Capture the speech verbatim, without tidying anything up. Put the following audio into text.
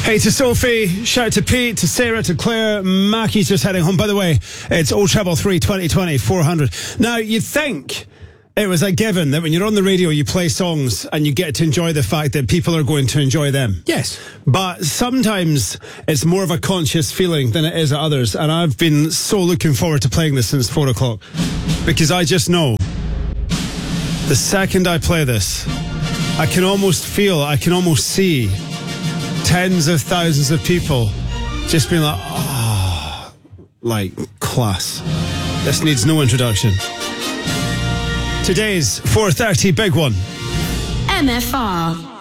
Hey to Sophie, shout to Pete, to Sarah, to Claire. Mackie's just heading home. By the way, it's Old Treble three twenty twenty four hundred. Now, you'd think it was a given that when you're on the radio, you play songs and you get to enjoy the fact that people are going to enjoy them. Yes. But sometimes it's more of a conscious feeling than it is at others. And I've been so looking forward to playing this since four o'clock. Because I just know the second I play this, I can almost feel, I can almost see tens of thousands of people just being like, oh, like, class. This needs no introduction. Today's four thirty big one. M F R.